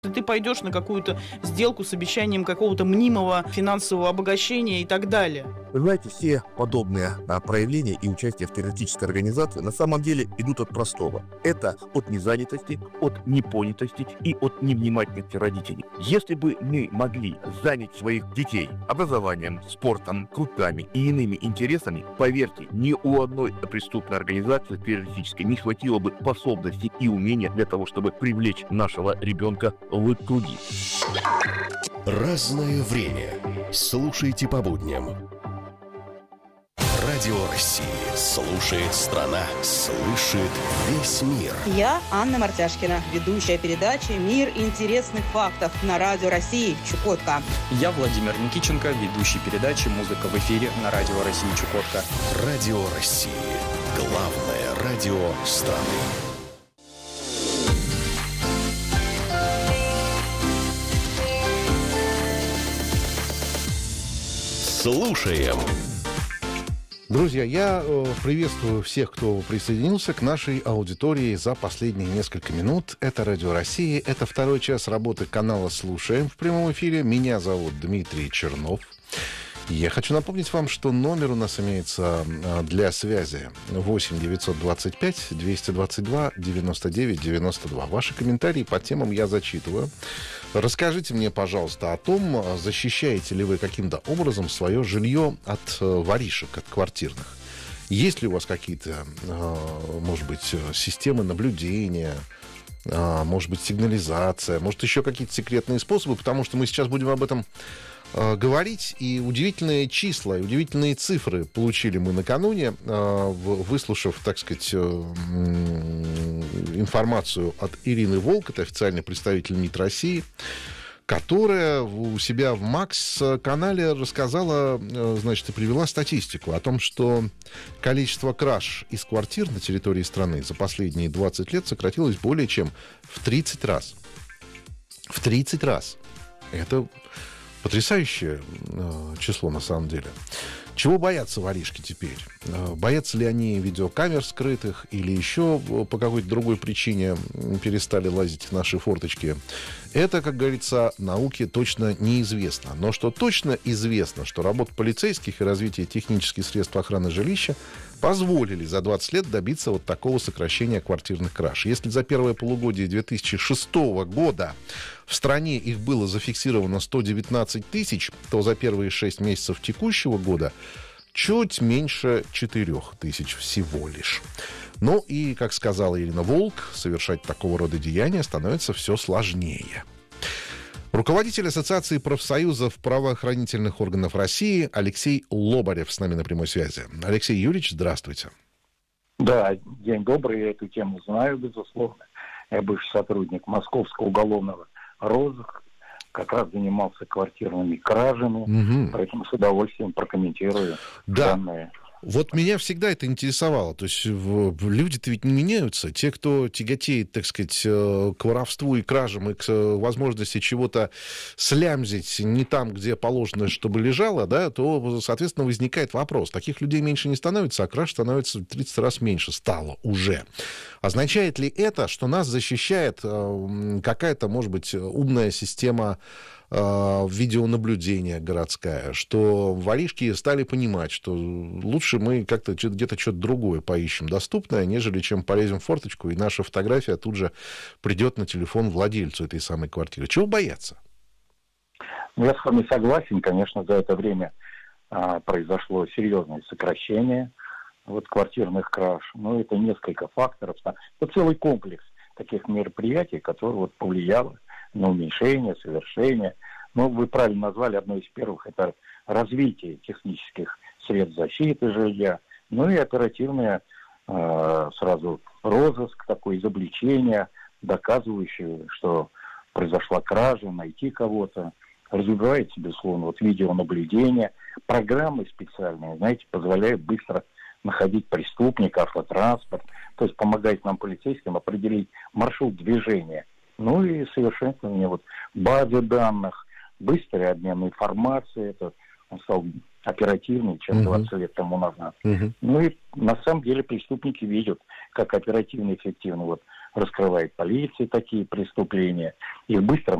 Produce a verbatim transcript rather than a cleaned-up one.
Ты пойдешь на какую-то сделку с обещанием какого-то мнимого финансового обогащения и так далее. Вы знаете, все подобные а, проявления и участие в террористической организации на самом деле идут от простого. Это от незанятости, от непонятости и от невнимательности родителей. Если бы мы могли занять своих детей образованием, спортом, кружками и иными интересами, поверьте, ни у одной преступной организации террористической не хватило бы способностей и умения для того, чтобы привлечь нашего ребенка в круги. Разное время. Слушайте по будням. Радио России. Слушает страна. Слышит весь мир. Я Анна Мартяшкина, ведущая передачи «Мир интересных фактов» на Радио России Чукотка. Я Владимир Никиченко, ведущий передачи «Музыка в эфире» на Радио России Чукотка. Радио России. Главное радио страны. Слушаем. Друзья, я э, приветствую всех, кто присоединился к нашей аудитории за последние несколько минут. Это Радио России, это второй час работы канала «Слушаем» в прямом эфире. Меня зовут Дмитрий Чернов. Я хочу напомнить вам, что номер у нас имеется для связи восемь девятьсот двадцать пять двести двадцать два девяносто девять девяносто два. Ваши комментарии по темам я зачитываю. Расскажите мне, пожалуйста, о том, защищаете ли вы каким-то образом свое жилье от воришек, от квартирных. Есть ли у вас какие-то, может быть, системы наблюдения, может быть, сигнализация, может, еще какие-то секретные способы, потому что мы сейчас будем об этом говорить, и удивительные числа, и удивительные цифры получили мы накануне, выслушав, так сказать, информацию от Ирины Волк, это официальный представитель МИД России, которая у себя в Макс-канале рассказала, значит, и привела статистику о том, что количество краж из квартир на территории страны за последние двадцать лет сократилось более чем в тридцать раз. В тридцать раз. Это потрясающее э, число, на самом деле. Чего боятся воришки теперь? Э, боятся ли они видеокамер скрытых или еще по какой-то другой причине перестали лазить в наши форточки? Это, как говорится, науке точно неизвестно. Но что точно известно, что работа полицейских и развитие технических средств охраны жилища позволили за двадцать лет добиться вот такого сокращения квартирных краж. Если за первое полугодие две тысячи шестого года в стране их было зафиксировано сто девятнадцать тысяч, то за первые шесть месяцев текущего года чуть меньше четырех тысяч всего лишь. Ну и, как сказала Ирина Волк, совершать такого рода деяния становится все сложнее. Руководитель Ассоциации профсоюзов правоохранительных органов России Алексей Лобарев с нами на прямой связи. Алексей Юрьевич, здравствуйте. Да, день добрый, я эту тему знаю, безусловно. Я бывший сотрудник Московского уголовного розыска, как раз занимался квартирными кражами, угу. Поэтому с удовольствием прокомментирую да. данные. Вот меня всегда это интересовало. То есть люди-то ведь не меняются. Те, кто тяготеет, так сказать, к воровству и кражам, и к возможности чего-то слямзить не там, где положено, чтобы лежало, да, то, соответственно, возникает вопрос. Таких людей меньше не становится, а краж становится в тридцать раз меньше. Стало уже. Означает ли это, что нас защищает какая-то, может быть, умная система видеонаблюдения городская, что воришки стали понимать, что лучше мы как-то где-то что-то другое поищем доступное, нежели чем полезем в форточку, и наша фотография тут же придет на телефон владельцу этой самой квартиры. Чего бояться? Я с вами согласен. Конечно, за это время а, произошло серьезное сокращение вот, квартирных краж. Но это несколько факторов. Это целый комплекс таких мероприятий, которые вот, повлияло на уменьшение, совершение. Но вы правильно назвали одно из первых, это развитие технических средств защиты жилья, ну и оперативное э, сразу розыск, такое изобличение, доказывающее, что произошла кража, найти кого-то. Развивается, безусловно, вот видеонаблюдение. Программы специальные, знаете, позволяют быстро находить преступника, автотранспорт, то есть помогает нам, полицейским, определить маршрут движения. Ну и совершенствование вот базы данных, быстрый обмен информацией, это он стал оперативнее, чем двадцать лет тому назад. Uh-huh. Ну и на самом деле преступники видят, как оперативно и эффективно вот раскрывает полиция такие преступления. Их быстро